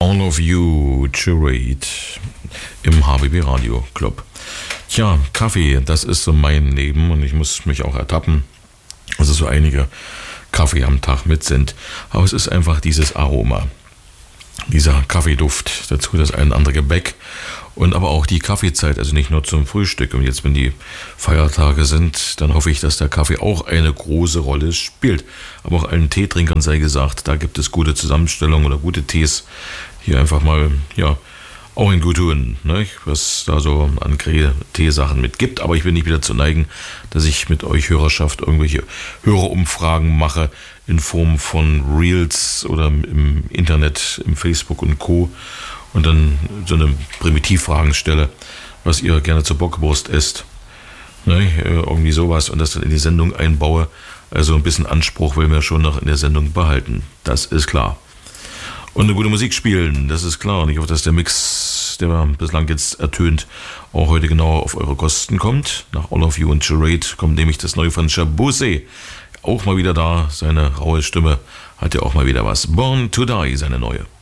All of You Curate im HBB Radio Club. Tja, Kaffee, das ist so mein Leben und ich muss mich auch ertappen, dass es so einige Kaffee am Tag mit sind. Aber es ist einfach dieses Aroma, dieser Kaffeeduft, dazu das ein oder andere Gebäck und aber auch die Kaffeezeit, also nicht nur zum Frühstück. Und jetzt, wenn die Feiertage sind, dann hoffe ich, dass der Kaffee auch eine große Rolle spielt. Aber auch allen Teetrinkern sei gesagt, da gibt es gute Zusammenstellungen oder gute Tees. Hier einfach mal, ja, auch in gut tun, ne? Was da so an Teesachen mit gibt. Aber ich will nicht wieder zu neigen, dass ich mit euch Hörerschaft irgendwelche Hörerumfragen mache in Form von Reels oder im Internet, im Facebook und Co. Und dann so eine Primitivfragen stelle, was ihr gerne zur Bockwurst esst. Ne? Irgendwie sowas und das dann in die Sendung einbaue. Also ein bisschen Anspruch will mir schon noch in der Sendung behalten. Das ist klar. Und eine gute Musik spielen, das ist klar. Und ich hoffe, dass der Mix, der bislang jetzt ertönt, auch heute genau auf eure Kosten kommt. Nach All of You und Curate kommt nämlich das neue von Chabose. Auch mal wieder da, seine raue Stimme hat ja auch mal wieder was. Born to Die, seine neue.